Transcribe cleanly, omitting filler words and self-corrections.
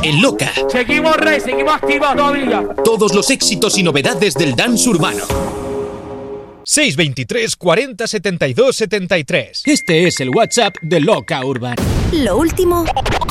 en Loca. Seguimos, Rey, seguimos activos todavía. Todos los éxitos y novedades del dance urbano. 623 40 72 73. Este es el WhatsApp de Loca Urban. Lo último